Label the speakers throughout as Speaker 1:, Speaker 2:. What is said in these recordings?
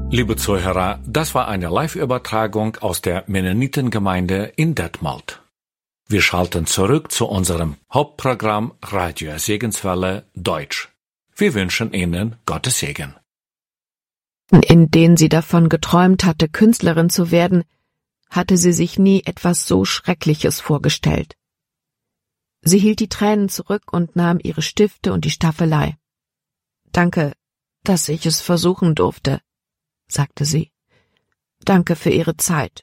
Speaker 1: Liebe Zuhörer, das war eine Live-Übertragung aus der Mennonitengemeinde in Detmold. Wir schalten zurück zu unserem Hauptprogramm Radio Segenswelle Deutsch. Wir wünschen Ihnen Gottes Segen.
Speaker 2: In denen sie davon geträumt hatte, Künstlerin zu werden, hatte sie sich nie etwas so Schreckliches vorgestellt. Sie hielt die Tränen zurück und nahm ihre Stifte und die Staffelei. »Danke, dass ich es versuchen durfte«, sagte sie. »Danke für Ihre Zeit.«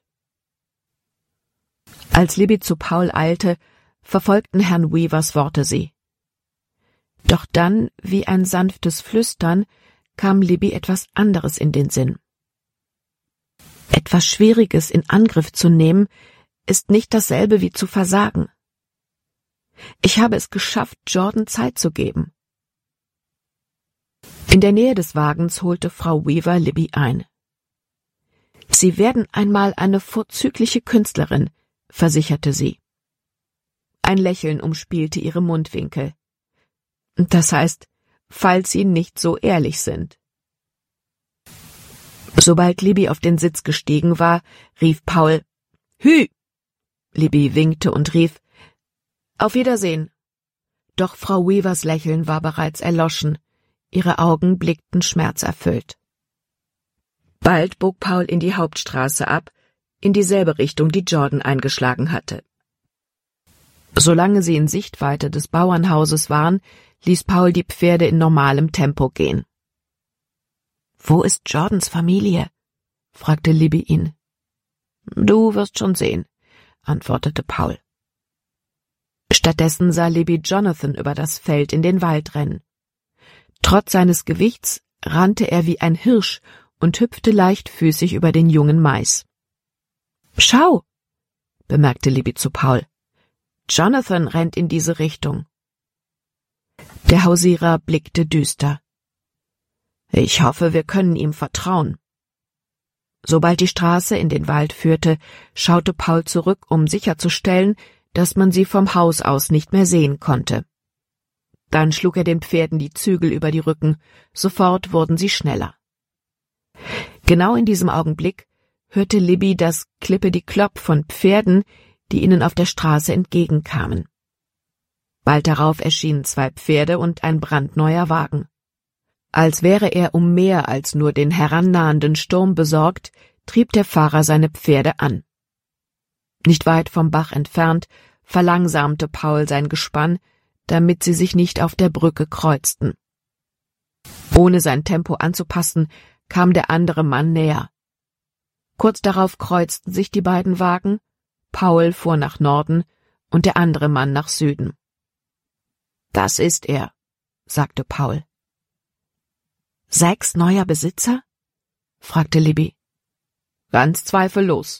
Speaker 2: Als Libby zu Paul eilte, verfolgten Herrn Weavers Worte sie. Doch dann, wie ein sanftes Flüstern, kam Libby etwas anderes in den Sinn. Etwas Schwieriges in Angriff zu nehmen, ist nicht dasselbe wie zu versagen. Ich habe es geschafft, Jordan Zeit zu geben. In der Nähe des Wagens holte Frau Weaver Libby ein. »Sie werden einmal eine vorzügliche Künstlerin«, versicherte sie. Ein Lächeln umspielte ihre Mundwinkel. »Das heißt, falls Sie nicht so ehrlich sind.« Sobald Libby auf den Sitz gestiegen war, rief Paul, »Hü!« Libby winkte und rief, »Auf Wiedersehen.« Doch Frau Weavers Lächeln war bereits erloschen, ihre Augen blickten schmerzerfüllt. Bald bog Paul in die Hauptstraße ab, in dieselbe Richtung, die Jordan eingeschlagen hatte. Solange sie in Sichtweite des Bauernhauses waren, ließ Paul die Pferde in normalem Tempo gehen. »Wo ist Jordans Familie?« fragte Libby ihn. »Du wirst schon sehen«, antwortete Paul. Stattdessen sah Libby Jonathan über das Feld in den Wald rennen. Trotz seines Gewichts rannte er wie ein Hirsch und hüpfte leichtfüßig über den jungen Mais. »Schau«, bemerkte Libby zu Paul. »Jonathan rennt in diese Richtung.« Der Hausierer blickte düster. »Ich hoffe, wir können ihm vertrauen.« Sobald die Straße in den Wald führte, schaute Paul zurück, um sicherzustellen, dass man sie vom Haus aus nicht mehr sehen konnte. Dann schlug er den Pferden die Zügel über die Rücken, sofort wurden sie schneller. Genau in diesem Augenblick hörte Libby das Klippe-die-Klopp von Pferden, die ihnen auf der Straße entgegenkamen. Bald darauf erschienen 2 Pferde und ein brandneuer Wagen. Als wäre er um mehr als nur den herannahenden Sturm besorgt, trieb der Fahrer seine Pferde an. Nicht weit vom Bach entfernt verlangsamte Paul sein Gespann, damit sie sich nicht auf der Brücke kreuzten. Ohne sein Tempo anzupassen, kam der andere Mann näher. Kurz darauf kreuzten sich die beiden Wagen, Paul fuhr nach Norden und der andere Mann nach Süden. »Das ist er«, sagte Paul. »6 neuer Besitzer?« fragte Libby. »Ganz zweifellos.«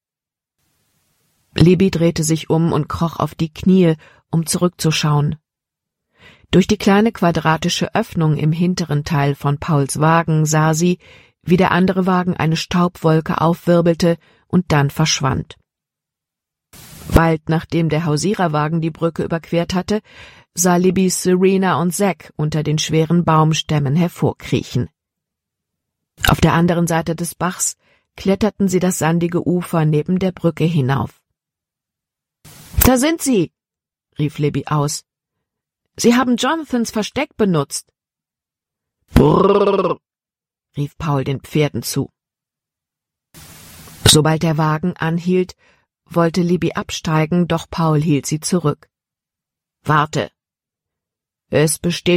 Speaker 2: Libby drehte sich um und kroch auf die Knie, um zurückzuschauen. Durch die kleine quadratische Öffnung im hinteren Teil von Pauls Wagen sah sie, wie der andere Wagen eine Staubwolke aufwirbelte und dann verschwand. Bald nachdem der Hausiererwagen die Brücke überquert hatte, sah Libby Serena und Zack unter den schweren Baumstämmen hervorkriechen. Auf der anderen Seite des Bachs kletterten sie das sandige Ufer neben der Brücke hinauf. »Da sind sie«, rief Libby aus. »Sie haben Jonathans Versteck benutzt.« »Brrrr«, rief Paul den Pferden zu. Sobald der Wagen anhielt, wollte Libby absteigen, doch Paul hielt sie zurück. »Warte. Es besteht